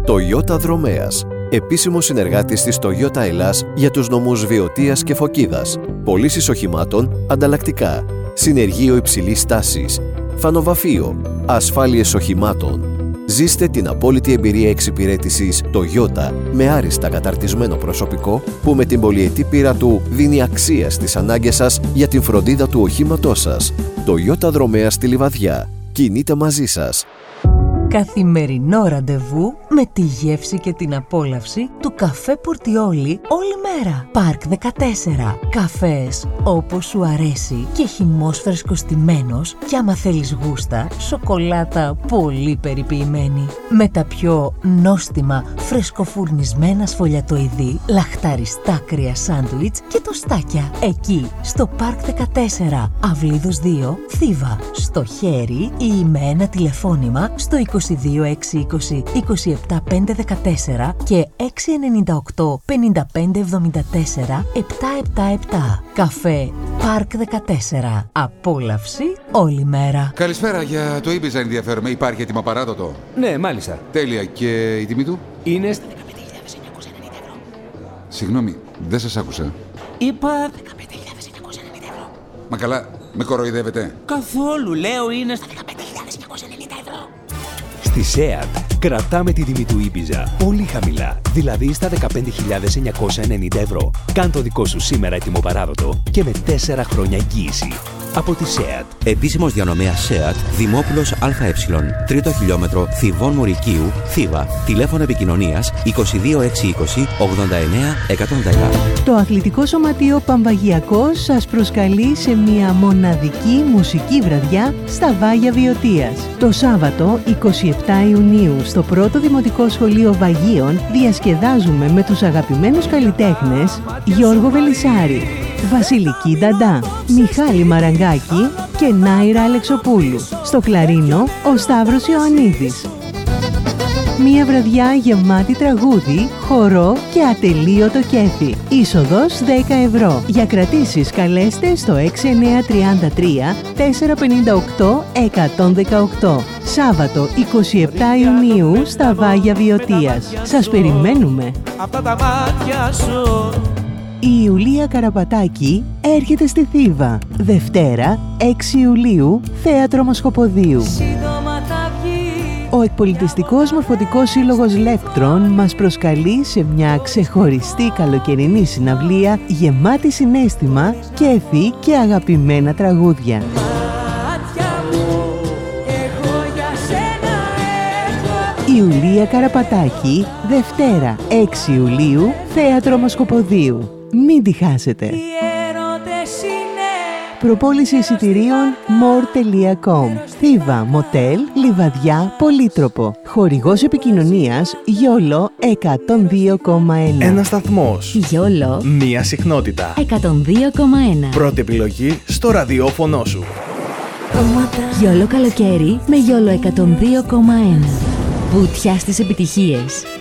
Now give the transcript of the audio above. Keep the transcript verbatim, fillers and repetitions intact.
Toyota Δρομέας. Επίσημος συνεργάτης της Toyota Ελλάς για τους νομούς Βιωτίας και Φωκίδας. Πωλήσεις οχημάτων ανταλλακτικά. Συνεργείο υψηλής τάσης. Φανοβαφείο. Ασφάλειες οχημάτων. Ζήστε την απόλυτη εμπειρία εξυπηρέτησης Toyota με άριστα καταρτισμένο προσωπικό που με την πολυετή πείρα του δίνει αξία στις ανάγκες σας για την φροντίδα του οχήματός σας. Toyota Δρομέας στη Λιβαδιά. Κινείται μαζί σας. Καθημερινό ραντεβού με τη γεύση και την απόλαυση του καφέ Πορτιόλι όλη μέρα. Πάρκ δεκατέσσερα. Καφές όπως σου αρέσει και χυμός φρεσκοστημένος και άμα θέλεις γούστα, σοκολάτα πολύ περιποιημένη. Με τα πιο νόστιμα φρεσκοφουρνισμένα σφολιατοειδή, λαχταριστά κρύα σάντουιτς και τοστάκια. Εκεί, στο Πάρκ δεκατέσσερα, Αυλίδος δύο, Θήβα. Στο χέρι ή με ένα τηλεφώνημα στο είκοσι δύο έξι είκοσι είκοσι επτά πεντακόσια δεκατέσσερα και έξι εννιά οκτώ πενήντα πέντε εβδομήντα τέσσερα επτακόσια εβδομήντα επτά. Καφέ Πάρκ δεκατέσσερα. Απόλαυση όλη μέρα. Καλησπέρα, για το Ibiza ενδιαφέρομαι. Υπάρχει έτοιμο παράδοτο? Ναι, μάλιστα. Τέλεια. Και η τιμή του? Είναι δεκαπέντε χιλιάδες εννιακόσια ενενήντα ευρώ. Συγγνώμη, δεν σας άκουσα. Είπα δεκαπέντε χιλιάδες εννιακόσια ενενήντα ευρώ. Μα καλά, με κοροϊδεύετε? Καθόλου, λέω είναι στα δεκαπέντε χιλιάδες εννιακόσια ενενήντα ευρώ. στη σέατ. Κρατάμε τη τιμή του Ibiza πολύ χαμηλά, δηλαδή στα δεκαπέντε χιλιάδες εννιακόσια ενενήντα ευρώ. Κάν το δικό σου σήμερα έτοιμο παράδοτο και με τέσσερα χρόνια εγγύηση. Από τη σέατ. Επίσημος διανομέας σέατ, Δημόπουλος ΑΕ, τρίτο χιλιόμετρο, Θηβών Μουρικίου, Θήβα. Τηλέφωνο επικοινωνίας είκοσι δύο έξι είκοσι ογδόντα εννέα εκατόν δέκα. Το Αθλητικό Σωματείο Παμβαγιακός σας προσκαλεί σε μια μοναδική μουσική βραδιά στα Βάγια Βιωτίας. Το Σάββατο εικοστή εβδόμη Ιουνίου στο πρώτο Δημοτικό Σχολείο Βαγίων διασκεδάζουμε με τους αγαπημένους καλλιτέχνες Γιώργο Βελισσάρη, Βασιλική Νταντά, Μιχάλη Μαραγκάκη και Νάιρα Αλεξοπούλου. Στο κλαρίνο ο Σταύρος Ιωαννίδης. Μία βραδιά γεμάτη τραγούδι, χορό και ατελείωτο κέφι. Είσοδος δέκα ευρώ. Για κρατήσεις καλέστε στο έξι εννιά τρία τρία τέσσερα πέντε οκτώ εκατόν δεκαοκτώ. Σάββατο εικοστή εβδόμη Ιουνίου στα Βάγια Βιωτίας. Σας περιμένουμε. Η Ιουλία Καραπατάκη έρχεται στη Θήβα. Δευτέρα, έξι Ιουλίου, Θέατρο Μοσχοποδίου. Ο Εκπολιτιστικός Μορφωτικός Σύλλογος Λεύκτρων μας προσκαλεί σε μια ξεχωριστή καλοκαιρινή συναυλία γεμάτη συναίσθημα, κέφι και αγαπημένα τραγούδια. Ιουλία Καραπατάκη, Δευτέρα, έξι Ιουλίου, Θέατρο Μοσχοποδίου. Μην τη χάσετε. Προπόληση εισιτηρίων more τελεία com. Θήβα, Μοτέλ, Λιβαδιά, Πολύτροπο. Χορηγός επικοινωνίας Γιόλο εκατόν δύο κόμμα ένα. Ένα σταθμός. Γιόλο. Μία συχνότητα. εκατόν δύο κόμμα ένα. Πρώτη επιλογή στο ραδιόφωνο σου. Γιόλο καλοκαίρι με Γιόλο εκατόν δύο κόμμα ένα. Βουτιά στις επιτυχίες.